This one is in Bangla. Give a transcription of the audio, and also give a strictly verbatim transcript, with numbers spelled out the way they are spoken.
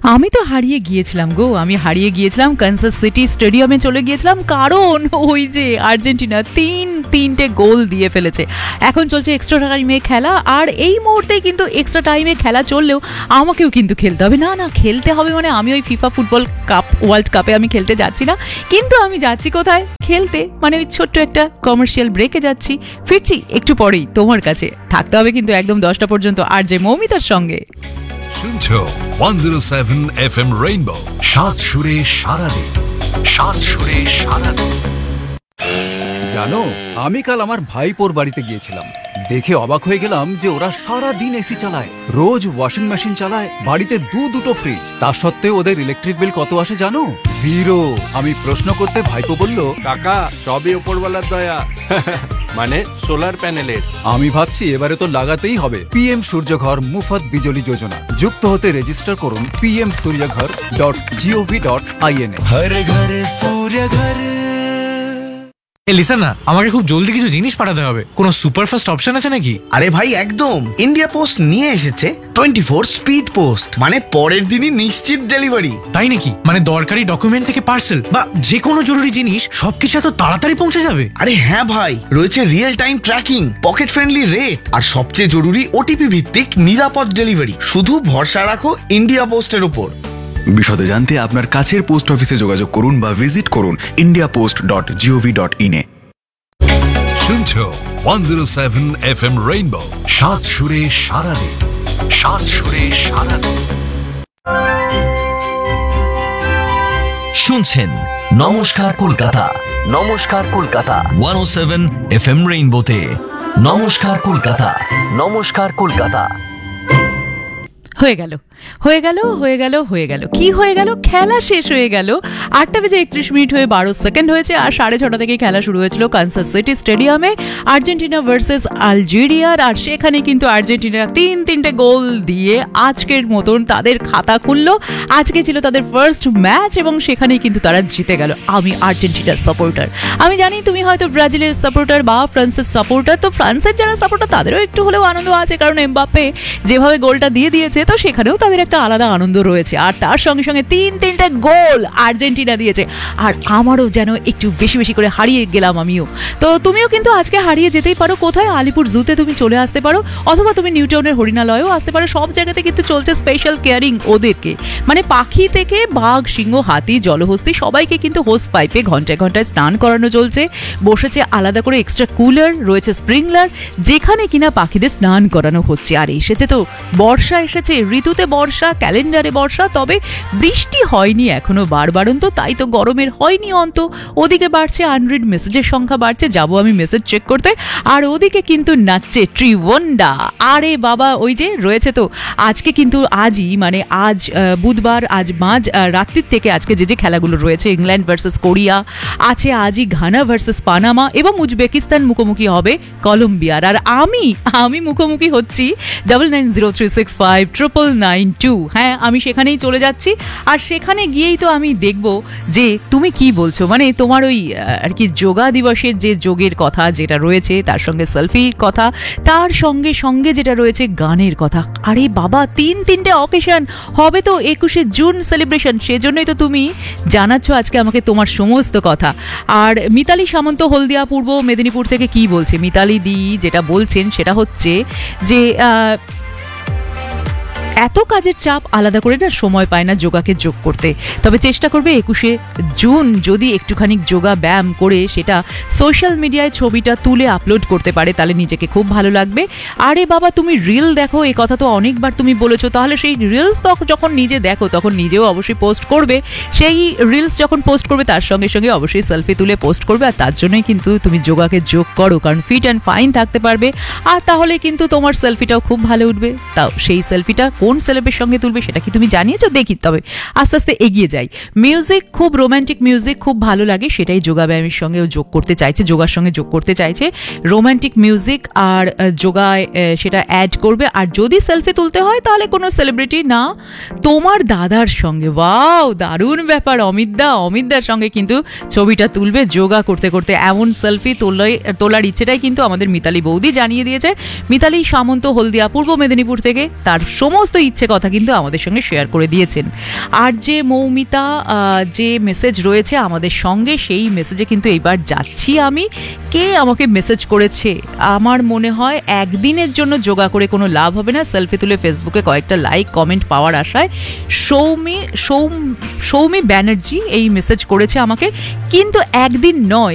আমি তো হারিয়ে গিয়েছিলাম গো আমি হারিয়ে গিয়েছিলাম কানসাস সিটি স্টেডিয়ামে চলে গিয়েছিলাম, কারণ ওই যে আর্জেন্টিনা তিন তিনটে গোল দিয়ে ফেলেছে। এখন চলছে এক্সট্রা টাইমে খেলা, আর এই মুহূর্তে কিন্তু এক্সট্রা টাইমে খেলা চললেও আমাকেও কিন্তু খেলতে হবে। না না খেলতে হবে মানে আমি ওই ফিফা ফুটবল কাপ ওয়ার্ল্ড কাপে আমি খেলতে যাচ্ছি না, কিন্তু আমি যাচ্ছি কোথায় খেলতে, মানে ওই ছোট্ট একটা কমার্শিয়াল ব্রেকে যাচ্ছি। ফিরছি একটু পরেই তোমার কাছে, থাকতে হবে কিন্তু একদম দশটা পর্যন্ত আর যে মৌমিতার সঙ্গে। শুনছো একশো সাত এফ এম রেইনবো, সাত সুরে সারাদিন, সাত সুরে সারাদিন। জানো, আমি কাল আমার ভাইপোর বাড়িতে গিয়েছিলাম, দেখে অবাক হয়ে গেলাম যে ওরা সারা দিন এসি চালায়, রোজ ওয়াশিং মেশিন চালায়, বাড়িতে দু দুটো ফ্রিজ, তা সত্ত্বেও ওদের ইলেকট্রিক বিল কত আসে জানো? জিরো। আমি প্রশ্ন করতে ভাইপো বলল, কাকা সবই উপরওয়ালার দয়া। মানে সোলার প্যানেলের। আমি ভাবছি এবারে তো লাগাতেই হবে পিএম সূর্যঘর মুফত বিজলি যোজনা। যুক্ত হতে রেজিস্টার করুন PM সূর্যঘর dot gov dot in এ। হর ঘর সূর্যঘর। এ লিসেন না, আমাকে খুব জলদি কিছু জিনিস পাঠাতে হবে, কোনো সুপারফাস্ট অপশন আছে নাকি? আরে ভাই একদম, ইন্ডিয়া পোস্ট নিয়ে এসেছে টোয়েন্টি ফোর স্পিড পোস্ট, মানে পরের দিনই নিশ্চিত ডেলিভারি। তাই নাকি? মানে দরকারি ডকুমেন্ট থেকে পার্সেল বা যে কোনো জরুরি জিনিস সবকিছু এত তাড়াতাড়ি পৌঁছে যাবে? আরে হ্যাঁ ভাই, রয়েছে real time tracking, pocket friendly rate, আর সবচেয়ে জরুরি ওটিপি ভিত্তিক নিরাপদ ডেলিভারি। শুধু ভরসা রাখো ইন্ডিয়া পোস্টের উপর। বিশদে জানতে আপনার কাছের পোস্ট অফিসে যোগাযোগ করুন বা ভিজিট করুন India post dot gov dot in a. শুনছো একশো সাত এফ এম রেইনবো, সাত সুরে সারাদিন, সাত সুরে সারাদিন। শুনছেন নমস্কার কলকাতা, নমস্কার কলকাতা একশো সাত এফ এম রেইনবোতে। নমস্কার কলকাতা, নমস্কার কলকাতা। হয়ে গেল হয়ে গেল হয়ে গেল হয়ে গেল কি হয়ে গেল? খেলা শেষ হয়ে গেল। আটটা বেজে একত্রিশ মিনিট হয়ে বারো সেকেন্ড হয়েছে, আর সাড়ে ছটা থেকে খেলা শুরু হয়েছিল কানসাস সিটি স্টেডিয়ামে আর্জেন্টিনা ভার্সেস আলজেরিয়ার। আর সেখানে কিন্তু আর্জেন্টিনা তিন তিনটে গোল দিয়ে আজকের মতন তাদের খাতা খুললো। আজকে ছিল তাদের ফার্স্ট ম্যাচ এবং সেখানেই কিন্তু তারা জিতে গেল। আমি আর্জেন্টিনার সাপোর্টার, আমি জানি তুমি হয়তো ব্রাজিলের সাপোর্টার বা ফ্রান্সের সাপোর্টার। তো ফ্রান্সের যারা সাপোর্টার তাদেরও একটু হলেও আনন্দ আছে, কারণ এমবাপ্পে যেভাবে গোলটা দিয়ে দিয়েছে, তো সেখানেও তাদের একটা আলাদা আনন্দ রয়েছে। আর তার সঙ্গে সঙ্গে তিন তিনটে গোল আর্জেন্টিনা দিয়েছে, আর আমারও যেন একটু বেশি বেশি করে হারিয়ে গেলাম আমিও। তো তুমিও কিন্তু আজকে হারিয়ে যেতেই পারো। কোথায়? আলিপুর জুতে তুমি চলে আসতে পারো, অথবা তুমি নিউ টাউনের হরিণালয়েও আসতে পারো। সব জায়গাতে কিন্তু চলছে স্পেশাল কেয়ারিং ওদেরকে, মানে পাখি থেকে বাঘ, সিংহ, হাতি, জলহস্তি সবাইকে কিন্তু হোস পাইপে ঘন্টায় ঘন্টায় স্নান করানো চলছে। বসেছে আলাদা করে এক্সট্রা কুলার, রয়েছে স্প্রিংলার, যেখানে কিনা পাখিদের স্নান করানো হচ্ছে। আর এসেছে তো বর্ষা, এসেছে ঋতুতে বর্ষা, ক্যালেন্ডারে বর্ষা, তবে বৃষ্টি হয়নি এখনো বারবারন্ত, তাই তো গরমের হয়নি অন্ত। ওদিকে বাড়ছে আনরিড মেসেজের সংখ্যা বাড়ছে, যাবো আমি মেসেজ চেক করতে। আর ওদিকে কিন্তু নাচছে ট্রিওয়ান্ডা। আরে বাবা, ওই যে রয়েছে তো আজকে কিন্তু আজই, মানে আজ বুধবার, আজ মাঝ রাত্রির থেকে আজকে যে যে খেলাগুলো রয়েছে, ইংল্যান্ড ভার্সেস কোরিয়া আছে আজই, ঘানা ভার্সেস পানামা এবং উজবেকিস্তান মুখোমুখি হবে কলম্বিয়ার। আর আমি আমি মুখোমুখি হচ্ছি double nine zero three six five triple nine two. হ্যাঁ, আমি সেখানেই চলে যাচ্ছি, আর সেখানে গিয়েই তো আমি দেখব যে তুমি কি বলছো, মানে তোমার ওই আর কি যোগা দিবসের যে যোগের কথা যেটা রয়েছে, তার সঙ্গে সেলফির কথা, তার সঙ্গে সঙ্গে যেটা রয়েছে গানের কথা। আরে বাবা, তিন তিনটে অকেশন হবে তো একুশে জুন সেলিব্রেশন, সেজন্যই তো তুমি জানাচ্ছ আজকে আমাকে তোমার সমস্ত কথা। আর মিতালি সামন্ত হলদিয়া পূর্ব মেদিনীপুর থেকে কি বলছে? মিতালি দি যেটা বলছেন সেটা হচ্ছে যে এত কাজের চাপ আলাদা করে না সময় পায় না যোগাকে যোগ করতে, তবে চেষ্টা করবে একুশে জুন যদি একটুখানি যোগা ব্যায়াম করে সেটা সোশ্যাল মিডিয়ায় ছবিটা তুলে আপলোড করতে পারে, তাহলে নিজেকে খুব ভালো লাগবে। আরে বাবা, তুমি রিল দেখো, এই কথা তো অনেকবার তুমি বলেছো, তাহলে সেই রিলস যখন নিজে দেখো তখন নিজেও অবশ্যই পোস্ট করবে। সেই রিলস যখন পোস্ট করবে তার সঙ্গে সঙ্গে অবশ্যই সেলফি তুলে পোস্ট করবে, আর তার জন্যই কিন্তু তুমি যোগাকে যোগ করো, কারণ ফিট অ্যান্ড ফাইন থাকতে পারবে। আর তাহলে কিন্তু তোমার সেলফিটাও খুব ভালো উঠবে। তাও সেই সেলফিটা কোন সেলেবের সঙ্গে তুলবে সেটা কি তুমি জানিয়েছো? দেখি, তবে আস্তে আস্তে এগিয়ে যাই। মিউজিক, খুব রোম্যান্টিক মিউজিক খুব ভালো লাগে, সেটাই যোগা ব্যায়ামের সঙ্গে যোগ করতে চাইছে, যোগার সঙ্গে যোগ করতে চাইছে। রোম্যান্টিক মিউজিক আর যোগায় সেটা অ্যাড করবে। আর যদি সেলফি তুলতে হয় তাহলে কোনো সেলিব্রিটি না, তোমার দাদার সঙ্গে। ওয়াও, দারুণ ব্যাপার। অমিতদা অমিতদার সঙ্গে কিন্তু ছবিটা তুলবে যোগা করতে করতে। এমন সেলফি তোলার ইচ্ছেটাই কিন্তু আমাদের মিতালি বৌদি জানিয়ে দিয়েছে। মিতালি সামন্ত হলদিয়া পূর্ব মেদিনীপুর থেকে তার সমস্ত ইচ্ছে কথা কিন্তু আমাদের সঙ্গে শেয়ার করে দিয়েছেন। আর যে মৌমিতা আহ, যে মেসেজ রয়েছে আমাদের সঙ্গে, সেই মেসেজে কিন্তু এইবার যাচ্ছি আমি। কে আমাকে মেসেজ করেছে? আমার মনে হয় একদিনের জন্য যোগা করে কোনো লাভ হবে না, সেলফি তুলে ফেসবুকে কয়েকটা লাইক কমেন্ট পাওয়ার আশায় সৌমি সৌম সৌমি ব্যানার্জি এই মেসেজ করেছে আমাকে, কিন্তু একদিন নয়,